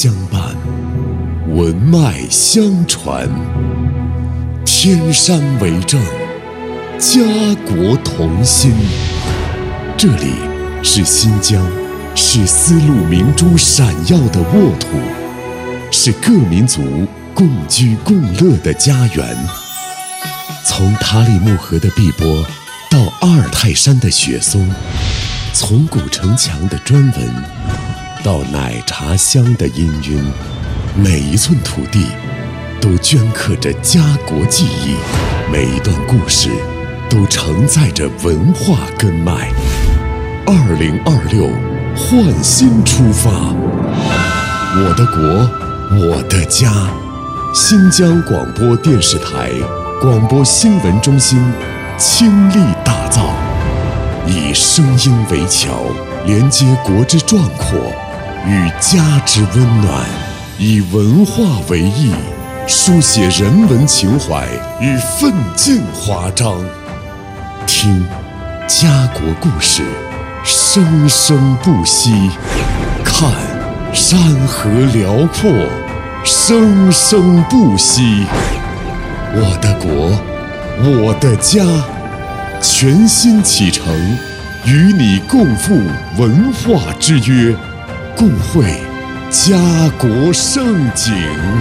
相伴，文脉相传，天山为证，家国同心。这里是新疆，是丝路明珠闪耀的沃土，是各民族共居共乐的家园。从塔里木河的碧波到阿尔泰山的雪松，从古城墙的砖纹到奶茶香的氤氲，每一寸土地都镌刻着家国记忆，每一段故事都承载着文化根脉。2026焕新出发，我的国，我的家。新疆广播电视台广播新闻中心倾力打造，以声音为桥，连接国之壮阔与家之温暖，以文化为翼，书写人文情怀与奋进华章。听家国故事，生生不息；看山河辽阔，生生不息。我的国，我的家，全新启程，与你共赴文化之约，共绘家国盛景。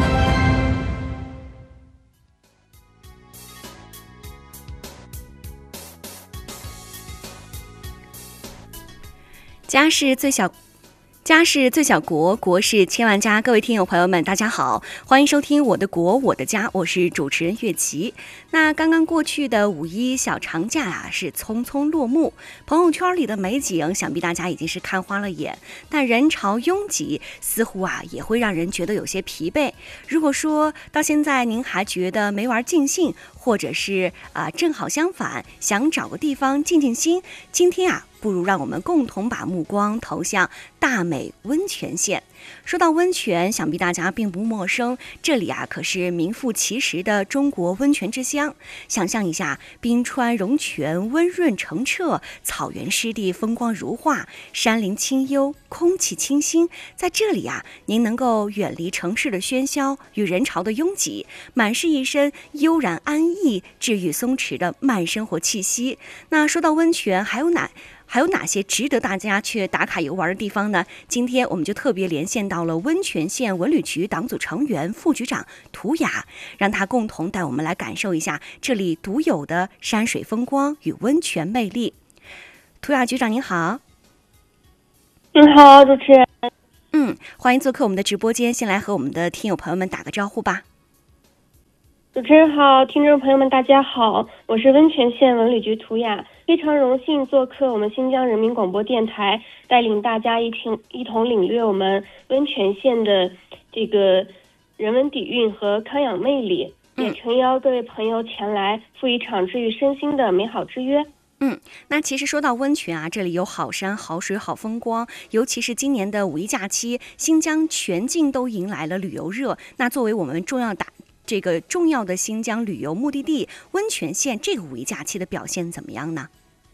家是最小国，国是千万家。各位听友朋友们，大家好，欢迎收听我的国我的家，我是主持人岳琪。那刚刚过去的五一小长假是匆匆落幕，朋友圈里的美景想必大家已经是看花了眼，但人潮拥挤似乎也会让人觉得有些疲惫。如果说到现在您还觉得没玩尽兴，或者是正好相反，想找个地方静静心，今天不如让我们共同把目光投向大美温泉县。说到温泉，想必大家并不陌生，这里可是名副其实的中国温泉之乡。想象一下，冰川融泉温润澄澈，草原湿地风光如画，山林清幽，空气清新。在这里您能够远离城市的喧嚣与人潮的拥挤，满是一身悠然安逸、治愈松弛的慢生活气息。那说到温泉，还有哪些值得大家去打卡游玩的地方呢？今天我们就特别连线到了温泉县文旅局党组成员、副局长涂雅，让他共同带我们来感受一下这里独有的山水风光与温泉魅力。涂雅局长您好。 您好，主持人。 欢迎做客我们的直播间，先来和我们的听友朋友们打个招呼吧。 主持人好，听众朋友们大家好，我是温泉县文旅局涂雅，非常荣幸做客我们新疆人民广播电台，带领大家一同领略我们温泉县的这个人文底蕴和康养魅力，也诚邀各位朋友前来赴一场治愈身心的美好之约。 那其实说到温泉这里有好山好水好风光，尤其是今年的五一假期，新疆全境都迎来了旅游热。那作为我们重要的新疆旅游目的地，温泉县这个五一假期的表现怎么样呢？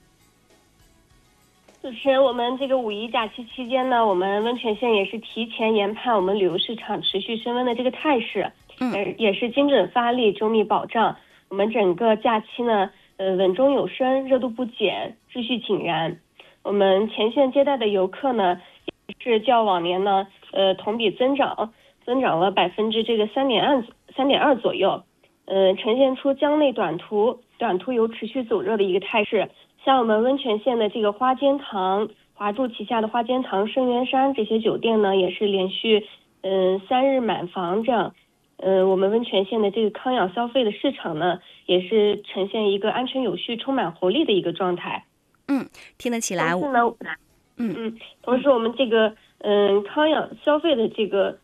主持人，我们这个五一假期期间呢，我们温泉县也是提前研判我们旅游市场持续升温的这个态势，也是精准发力，周密保障。我们整个假期呢，稳中有升，热度不减，秩序井然。我们前线接待的游客呢，也是较往年呢，同比增长了3.2%左右，呈现出疆内短途游持续走热的一个态势。像我们温泉县的这个花间堂、华住旗下的花间堂、圣元山这些酒店呢，也是连续3日满房这样。我们温泉县的这个康养消费的市场呢，也是呈现一个安全有序、充满活力的一个状态。 听得起来。 同时我们这个康养消费的这个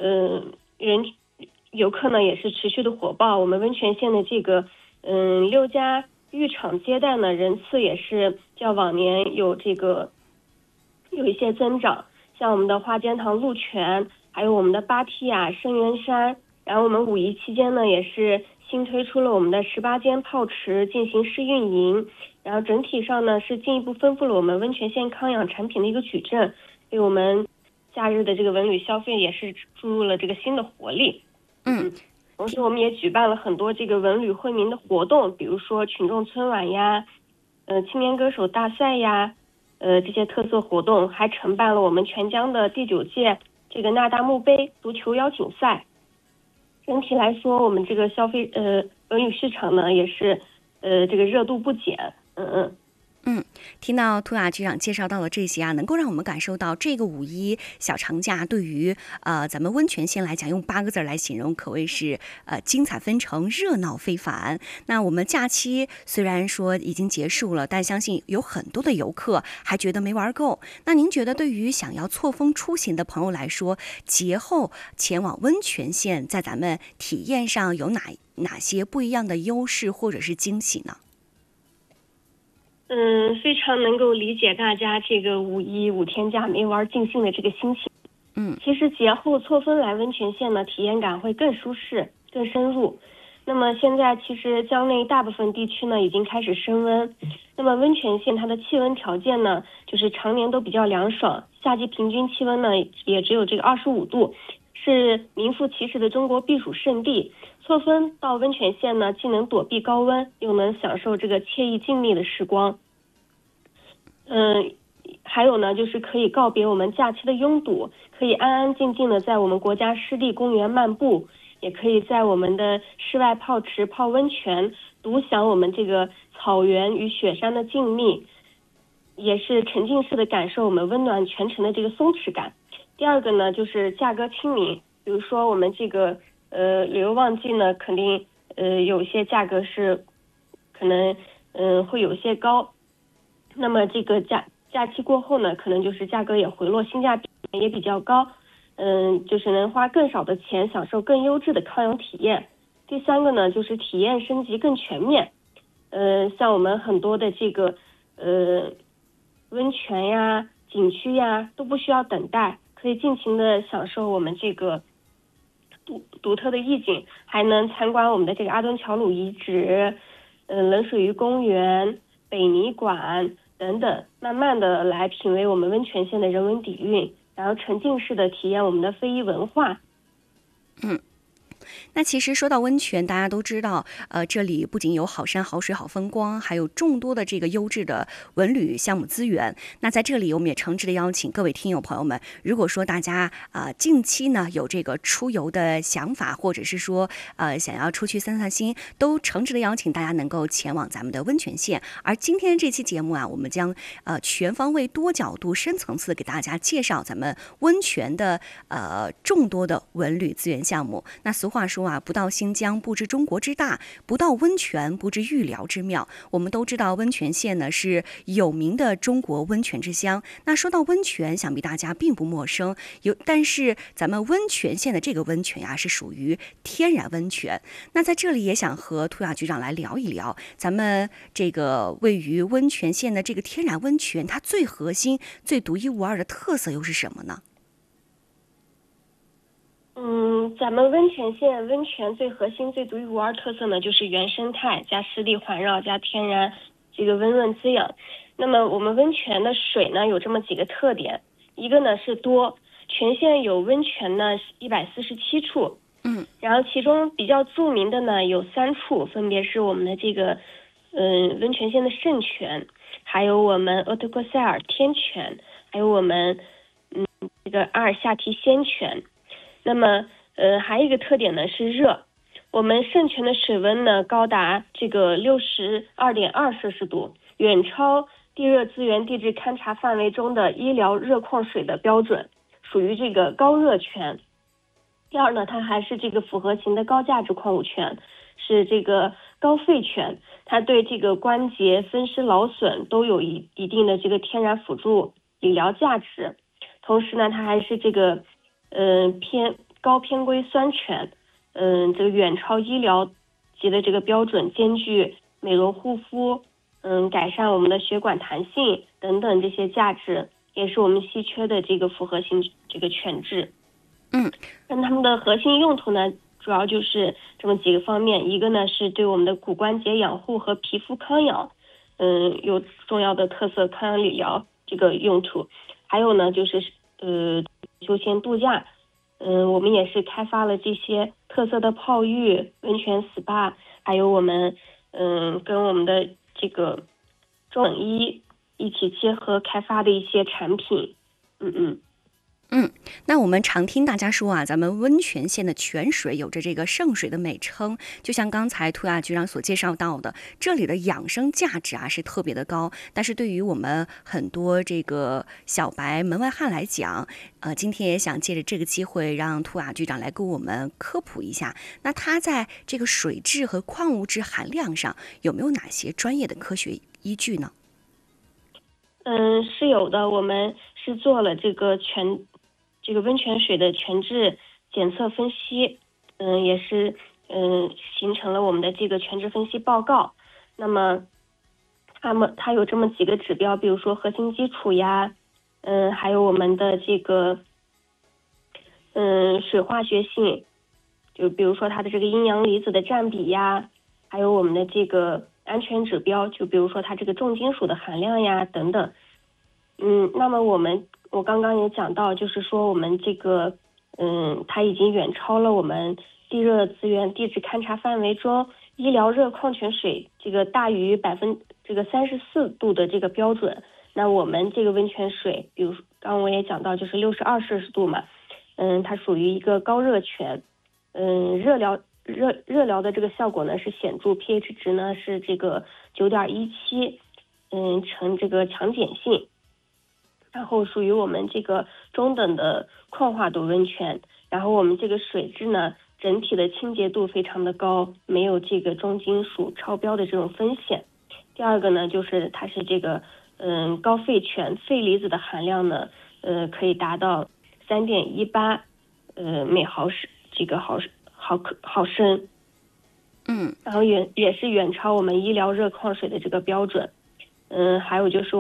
游客呢也是持续的火爆。我们温泉县的这个6家浴场接待呢，人次也是较往年有一些增长。像我们的花间堂鹿泉，还有我们的芭提雅、圣元山。然后我们五一期间呢，也是新推出了我们的18间泡池进行试运营，然后整体上呢是进一步丰富了我们温泉县康养产品的一个矩阵，为我们夏日的这个文旅消费也是注入了这个新的活力。同时我们也举办了很多这个文旅惠民的活动，比如说群众春晚呀，青年歌手大赛呀，这些特色活动，还承办了我们全疆的第9届这个纳大木杯足球邀请赛。整体来说，我们这个文旅市场呢，也是这个热度不减。 听到兔雅局长介绍到了这些啊，能够让我们感受到这个5·1小长假对于咱们温泉县来讲，用8个字来形容，可谓是精彩纷呈，热闹非凡。那我们假期虽然说已经结束了，但相信有很多的游客还觉得没玩够。那您觉得对于想要错峰出行的朋友来说，节后前往温泉县，在咱们体验上有哪些不一样的优势或者是惊喜呢？ 非常能够理解大家这个5·1 5天假没玩尽兴的这个心情。其实节后错峰来温泉县呢，体验感会更舒适、更深入。那么现在其实江内大部分地区呢已经开始升温，那么温泉县它的气温条件呢，就是常年都比较凉爽，夏季平均气温呢也只有这个25度，是名副其实的中国避暑胜地。错峰到温泉县呢，既能躲避高温，又能享受这个惬意静谧的时光。还有呢，就是可以告别我们假期的拥堵，可以安安静静的在我们国家湿地公园漫步，也可以在我们的室外泡池泡温泉，独享我们这个草原与雪山的静谧，也是沉浸式的感受我们温暖全程的这个松弛感。第二个呢，就是价格亲民，比如说我们这个旅游旺季呢，肯定有一些价格是可能会有些高，那么这个假期过后呢，可能就是价格也回落，性价比也比较高，就是能花更少的钱享受更优质的康养体验。第三个呢，就是体验升级更全面，像我们很多的这个温泉呀、景区呀都不需要等待，可以尽情的享受我们这个独特的意境，还能参观我们的这个阿墩乔鲁遗址、冷水鱼公园、北泥馆等等，慢慢的来品味我们温泉县的人文底蕴，然后沉浸式的体验我们的非遗文化。 那其实说到温泉，大家都知道，这里不仅有好山好水好风光，还有众多的这个优质的文旅项目资源。那在这里，我们也诚挚的邀请各位听友朋友们，如果说大家近期呢有这个出游的想法，或者是说想要出去散散心，都诚挚的邀请大家能够前往咱们的温泉县。而今天这期节目啊，我们将全方位、多角度、深层次的给大家介绍咱们温泉的众多的文旅资源项目。那俗话说啊，不到新疆不知中国之大，不到温泉不知玉辽之妙。我们都知道温泉县呢是有名的中国温泉之乡。那说到温泉，想必大家并不陌生，但是咱们温泉县的这个温泉呀，是属于天然温泉。那在这里也想和兔雅局长来聊一聊，咱们这个位于温泉县的这个天然温泉，它最核心、最独一无二的特色又是什么呢？ 咱们温泉县温泉最核心、最独一无二特色呢，就是原生态加湿地环绕加天然这个温润滋养。那么我们温泉的水呢，有这么几个特点，一个呢是多，全县有温泉呢147处，然后其中比较著名的呢有3处，分别是我们的这个温泉县的圣泉，还有我们鄂特克塞尔天泉，还有我们这个阿尔夏提仙泉。那么还有一个特点呢是热，我们圣泉的水温呢高达这个62.2摄氏度，远超地热资源地质勘察范围中的医疗热矿水的标准，属于这个高热泉。第二呢，它还是这个复合型的高价值矿物泉，是这个高肺泉，它对这个关节风湿劳损都有一定的这个天然辅助理疗价值。同时呢，它还是这个高偏硅酸泉，这个远超医疗级的这个标准，兼具美容护肤，改善我们的血管弹性等等这些价值，也是我们稀缺的这个复合型这个泉质。那它们的核心用途呢，主要就是这么几个方面，一个呢是对我们的骨关节养护和皮肤康养，有重要的特色康养理疗这个用途，还有呢就是休闲度假。我们也是开发了这些特色的泡浴、温泉 SPA， 还有我们跟我们的这个中医一起结合开发的一些产品。 那我们常听大家说啊，咱们温泉县的泉水有着这个圣水的美称，就像刚才涂亚局长所介绍到的，这里的养生价值啊是特别的高。但是对于我们很多这个小白门外汉来讲，今天也想借着这个机会让涂亚局长来给我们科普一下，那它在这个水质和矿物质含量上有没有哪些专业的科学依据呢？ 是有的，我们是做了这个温泉水的全质检测分析，也是形成了我们的这个全质分析报告。那么它有这么几个指标，比如说核心基础呀，还有我们的这个水化学性，就比如说它的这个阴阳离子的占比呀，还有我们的这个安全指标，就比如说它这个重金属的含量呀等等。那么我刚刚也讲到，就是说我们这个它已经远超了我们地热资源地质勘察范围中医疗热矿泉水这个大于34度的这个标准。那我们这个温泉水，比如刚刚我也讲到，就是62摄氏度嘛，它属于一个高热泉，热疗的这个效果呢是显著 ，pH 值呢是这个9.17，呈这个强碱性。然后属于我们这个中等的矿化度温泉，然后我们这个水质呢，整体的清洁度非常的高，没有这个重金属超标的这种风险。第二个呢，就是它是这个高废泉，废离子的含量呢，可以达到3.18每毫升这个毫升，然后也是远超我们医疗热矿水的这个标准。还有就是